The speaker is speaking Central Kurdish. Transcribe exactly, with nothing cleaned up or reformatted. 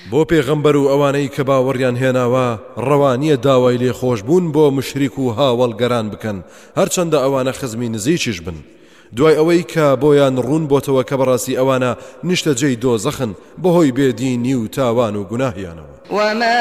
بۆ پێغەمبەر و ئەوانەی کە باوەڕیان هێناوە ڕەوانیە داوای لێخۆشبوون بۆ مشریک و هاوڵگەران بکەن هەرچەندە ئەوانە خزمی نزیکیش بن دوای ئەوەی کە بۆیان ڕوون بۆتەوە کە بەڕاستی ئەوانە نیشتەجێی دۆزەخن بەهۆی بێدینی و تاوان و گوناهیانەوە.